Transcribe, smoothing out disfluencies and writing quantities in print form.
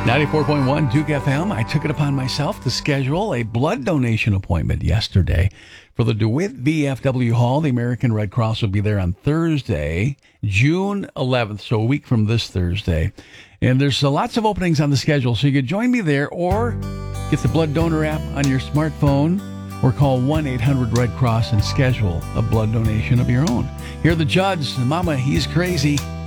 94.1 Duke FM. I took it upon myself to schedule a blood donation appointment yesterday for the DeWitt VFW Hall. The American Red Cross will be there on Thursday, June 11th, so a week from this Thursday. And there's lots of openings on the schedule, so you could join me there or get the blood donor app on your smartphone or call 1-800-RED-CROSS and schedule a blood donation of your own. Here are the Judds. Mama, he's crazy.